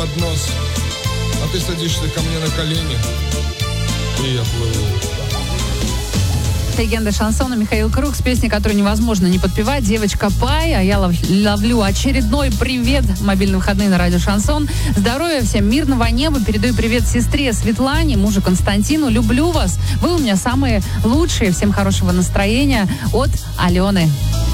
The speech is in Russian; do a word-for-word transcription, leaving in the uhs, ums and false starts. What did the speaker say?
поднос, а ты садишься ко мне на колени, и я плыву. Легенда шансона Михаил Круг с песней, которую невозможно не подпевать. «Девочка Пай». А я лов, ловлю очередной привет. Мобильные выходные на радио «Шансон». Здоровья всем, мирного неба. Передаю привет сестре Светлане, мужу Константину. Люблю вас. Вы у меня самые лучшие. Всем хорошего настроения от Алены.